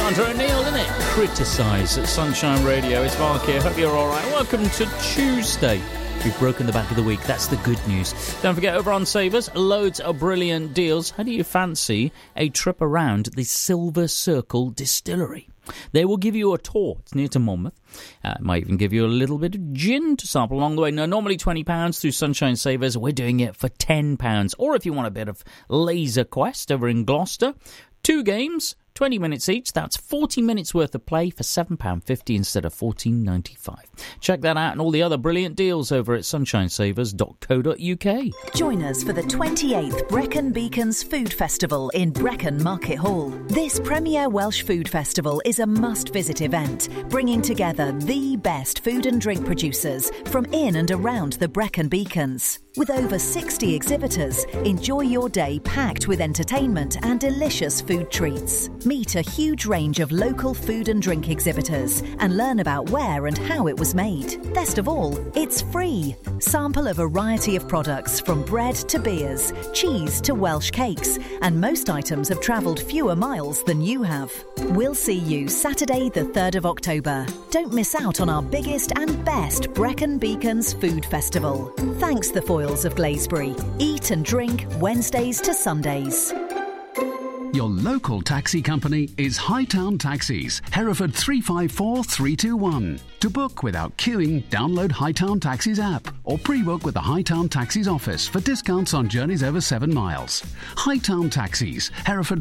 Sandra O'Neill, isn't it? Criticise at Sunshine Radio. It's Mark here. Hope you're all right. Welcome to Tuesday. We've broken the back of the week. That's the good news. Don't forget, over on Savers, loads of brilliant deals. How do you fancy a trip around the Silver Circle Distillery? They will give you a tour. It's near to Monmouth. Might even give you a little bit of gin to sample along the way. Now, normally £20 through Sunshine Savers. We're doing it for £10. Or if you want a bit of Laser Quest over in Gloucester, 2 games, 20 minutes each. That's 40 minutes worth of play for £7.50 instead of $14.95. Check that out and all the other brilliant deals over at sunshinesavers.co.uk. Join us for the 28th Brecon Beacons Food Festival in Brecon Market Hall. This premier Welsh food festival is a must-visit event, bringing together the best food and drink producers from in and around the Brecon Beacons. With over 60 exhibitors, enjoy your day packed with entertainment and delicious food treats. Meet a huge range of local food and drink exhibitors and learn about where and how it was made. Best of all, it's free. Sample a variety of products from bread to beers, cheese to Welsh cakes, and most items have travelled fewer miles than you have. We'll see you Saturday the 3rd of October. Don't miss out on our biggest and best Brecon Beacons Food Festival. Thanks the Foyles of Glazebury. Eat and drink Wednesdays to Sundays. Your local taxi company is Hightown Taxis, Hereford 354321. To book without queuing, download Hightown Taxis app or pre-book with the Hightown Taxis office for discounts on journeys over 7 miles. Hightown Taxis, Hereford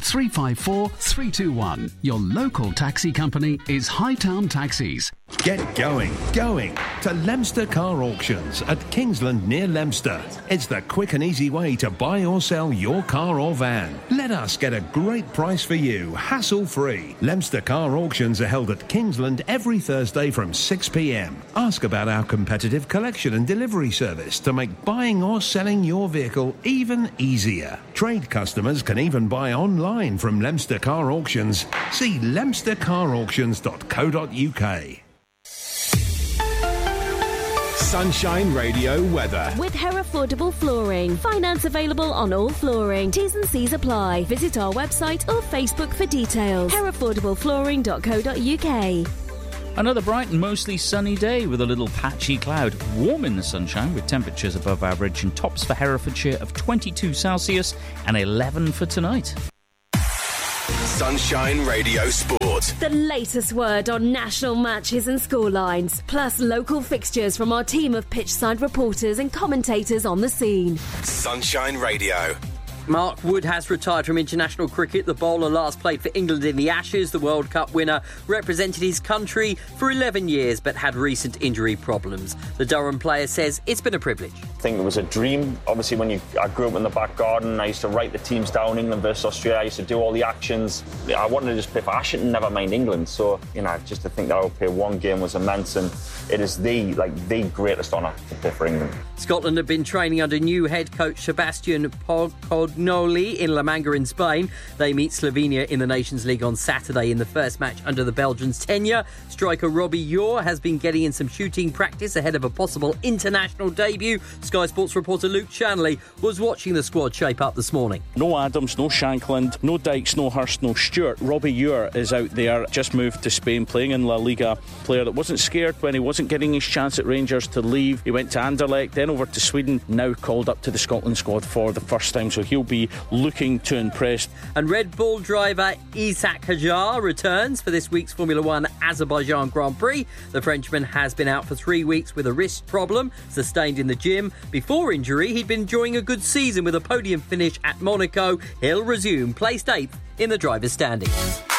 354321. Your local taxi company is Hightown Taxis. Get going to Leominster Car Auctions at Kingsland near Leominster. It's the quick and easy way to buy or sell your car or van. Let us get a great price for you, hassle-free. Leominster Car Auctions are held at Kingsland every Thursday from 6 p.m. Ask about our competitive collection and delivery service to make buying or selling your vehicle even easier. Trade customers can even buy online from Leominster Car Auctions. See leominstercarauctions.co.uk. Sunshine Radio weather. With Herefordable Flooring. Finance available on all flooring. T's and C's apply. Visit our website or Facebook for details. Herefordableflooring.co.uk. Another bright and mostly sunny day with a little patchy cloud. Warm in the sunshine with temperatures above average and tops for Herefordshire of 22 Celsius and 11 for tonight. Sunshine Radio Sport. The latest word on national matches and scorelines, plus local fixtures from our team of pitchside reporters and commentators on the scene. Sunshine Radio. Mark Wood has retired from international cricket. The bowler last played for England in the Ashes. The World Cup winner represented his country for 11 years but had recent injury problems. The Durham player says it's been a privilege. I think it was a dream. Obviously, I grew up in the back garden. I used to write the teams down, England versus Australia. I used to do all the actions. I wanted to just play for Ashton, never mind England. So, just to think that I would play one game was immense, and it is the greatest honour to play for England. Scotland have been training under new head coach Sebastian Pognoli in La Manga in Spain. They meet Slovenia in the Nations League on Saturday in the first match under the Belgians' tenure. Striker Robbie Ure has been getting in some shooting practice ahead of a possible international debut. Sky Sports reporter Luke Shanley was watching the squad shape up this morning. No Adams, no Shankland, no Dykes, no Hurst, no Stewart. Robbie Ure is out there, just moved to Spain, playing in La Liga. Player that wasn't scared when he wasn't getting his chance at Rangers to leave. He went to Anderlecht, then over to Sweden, now called up to the Scotland squad for the first time, so he'll be looking to impress. And Red Bull driver Isack Hadjar returns for this week's Formula One Azerbaijan Grand Prix. The Frenchman has been out for 3 weeks with a wrist problem sustained in the gym. Before injury, he'd been enjoying a good season with a podium finish at Monaco. He'll resume placed 8th in the driver's standings.